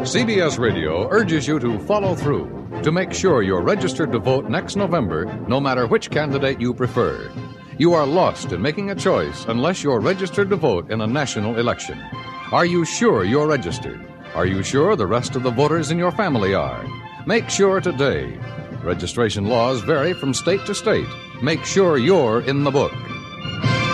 CBS Radio urges you to follow through to make sure you're registered to vote next November, no matter which candidate you prefer. You are lost in making a choice unless you're registered to vote in a national election. Are you sure you're registered? Are you sure the rest of the voters in your family are? Make sure today. Registration laws vary from state to state. Make sure you're in the book.